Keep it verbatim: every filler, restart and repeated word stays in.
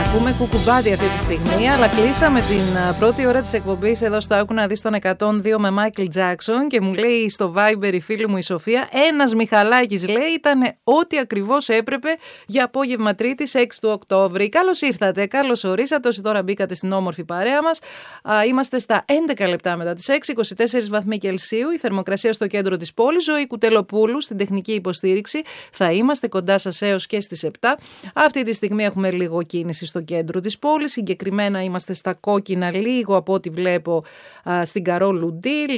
Πούμε κουκουμπάτι αυτή τη στιγμή, αλλά κλείσαμε την πρώτη ώρα της εκπομπής εδώ στο Άκου να δεις τον εκατόν δύο με Μάικλ Τζάκσον και μου λέει στο Viber η φίλη μου η Σοφία, ένας Μιχαλάκης λέει ήταν ό,τι ακριβώς έπρεπε για απόγευμα Τρίτης έξι του Οκτώβρη. Καλώς ήρθατε, καλώς ορίσατε όσοι τώρα μπήκατε στην όμορφη παρέα μας. Α, είμαστε στα έντεκα λεπτά μετά τις έξι, είκοσι τέσσερις βαθμοί Κελσίου, η θερμοκρασία στο κέντρο της πόλης, Ζωή Κουτελοπούλου στην τεχνική υποστήριξη. Θα είμαστε κοντά σας έως και στις επτά. Αυτή τη στιγμή έχουμε λίγο κίνηση στο κέντρο της πόλης, συγκεκριμένα είμαστε στα κόκκινα λίγο από ό,τι βλέπω α, στην Καρόλου Ντί,